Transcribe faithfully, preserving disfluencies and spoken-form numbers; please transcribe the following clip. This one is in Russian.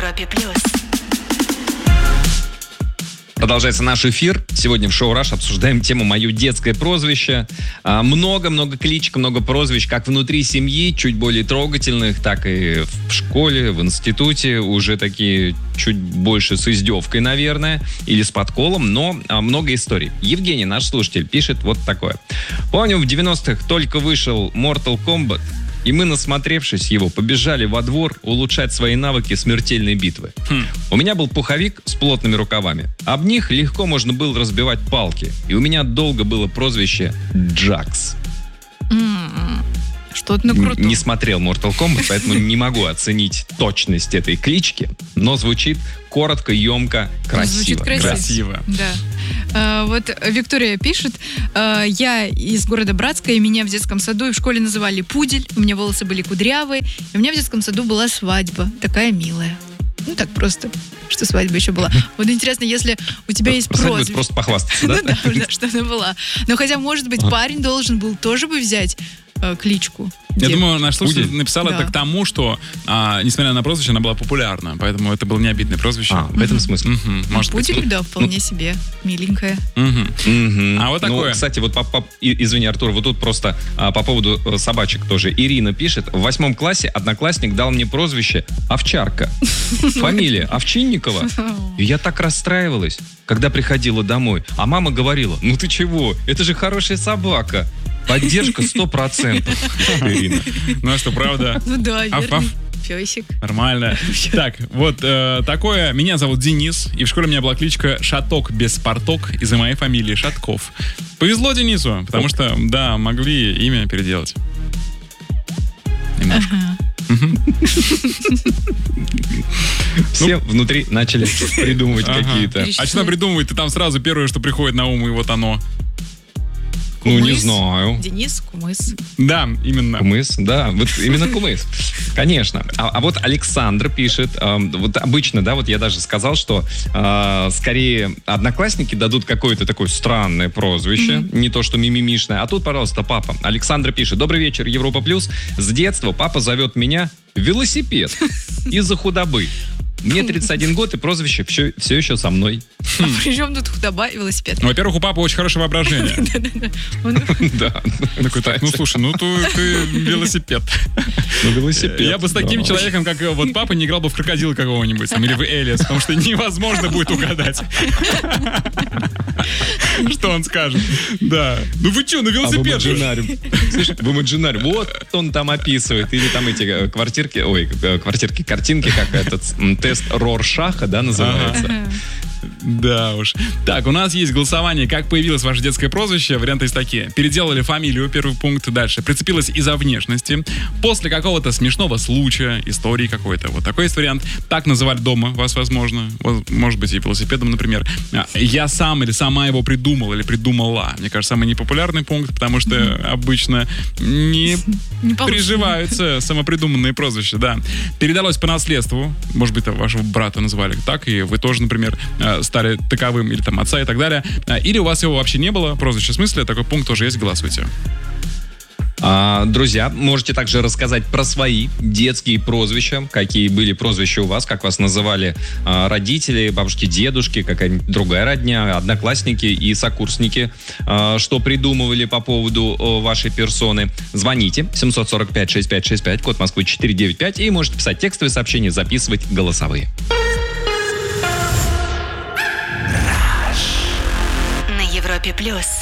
Европе плюс. Продолжается наш эфир. Сегодня в шоу «Раш» обсуждаем тему «Мое детское прозвище». Много-много кличек, много прозвищ, как внутри семьи, чуть более трогательных, так и в школе, в институте. Уже такие чуть больше с издевкой, наверное, или с подколом, но много историй. Евгений, наш слушатель, пишет вот такое. Помню, в девяностых только вышел Mortal Kombat, и мы, насмотревшись его, побежали во двор улучшать свои навыки смертельной битвы. Хм. У меня был пуховик с плотными рукавами. Об них легко можно было разбивать палки. И у меня долго было прозвище Джакс. Mm-hmm. Что-то на крутом. Не смотрел Mortal Kombat, поэтому не могу оценить точность этой клички, но звучит коротко, емко, красиво. Звучит красиво. красиво. Да. А, вот Виктория пишет, а, я из города Братска, и меня в детском саду и в школе называли Пудель, у меня волосы были кудрявые, и у меня в детском саду была свадьба, такая милая. Ну так просто, что свадьба еще была. Вот интересно, если у тебя есть прозвище. Просто похвастаться, да? Ну да, что она была. Но хотя, может быть, парень должен был тоже бы взять кличку. Я думаю, наш слушатель написал да. это к тому, что, а, несмотря на прозвище, она была популярна, поэтому это было не обидное прозвище. А, в этом смысле. Угу, может Пудель, быть. да, вполне себе миленькая. Угу. Угу. А вот такое. Ну, кстати, вот по, по, извини, Артур, вот тут просто а, по поводу собачек тоже. Ирина пишет, в восьмом классе одноклассник дал мне прозвище Овчарка. Фамилия Овчинникова. И я так расстраивалась, когда приходила домой. А мама говорила, ну ты чего, это же хорошая собака. Поддержка сто процентов. Ирина. Ну а что, правда? Ну да, верно. Аф-аф. Песик. Нормально. Так, вот э, такое. Меня зовут Денис, и в школе у меня была кличка Шаток без порток из-за моей фамилии Шатков. Повезло Денису, потому что, да, могли имя переделать. Немножко. Все внутри начали придумывать какие-то. А что придумывать? Ты там сразу первое, что приходит на ум, и вот оно. Ну, не знаю. Денис Кумыс. Да, именно. Кумыс, да, вот именно Кумыс. Конечно. А, а вот Александр пишет, э, вот обычно, да, вот я даже сказал, что э, скорее одноклассники дадут какое-то такое странное прозвище, mm-hmm. не то что мимимишное. А тут, пожалуйста, папа. Александр пишет, добрый вечер, Европа Плюс. С детства папа зовет меня Велосипед из-за худобы. Мне тридцать один год, и прозвище все, все еще со мной. А при чем тут худоба и велосипед? Ну, во-первых, у папы очень хорошее воображение. Да. Ну, слушай, ну ты велосипед. Ну, велосипед. Я бы с таким человеком, как вот папа, не играл бы в крокодила какого-нибудь, или в Элиас, потому что невозможно будет угадать. Что он скажет? Да. Ну вы что, на велосипед же? Слушай, в Имаджинариум. Вот он там описывает. Или там эти квартирки, ой, квартирки, картинки, как этот тест Роршаха, да, называется. Ага. Да уж. Так, у нас есть голосование. Как появилось ваше детское прозвище? Варианты есть такие. Переделали фамилию, первый пункт. Дальше. Прицепилась из-за внешности. После какого-то смешного случая, истории какой-то. Вот такой есть вариант. Так называли дома вас, возможно. Может быть, и велосипедом, например. Я сам или сама его придумал или придумала. Мне кажется, самый непопулярный пункт, потому что mm-hmm. обычно не, не приживаются самопридуманные прозвища. Да. Передалось по наследству. Может быть, вашего брата называли так, и вы тоже, например, стали таковым, или там отца и так далее. Или у вас его вообще не было, прозвище в смысле, такой пункт тоже есть, голосуйте. А, друзья, можете также рассказать про свои детские прозвища, какие были прозвища у вас, как вас называли а, родители, бабушки, дедушки, какая-нибудь другая родня, одноклассники и сокурсники, а, что придумывали по поводу о, вашей персоны. Звоните семь сорок пять шестьдесят пять шестьдесят пять, код Москвы четыре девять пять, и можете писать текстовые сообщения, записывать голосовые. На Европе Плюс.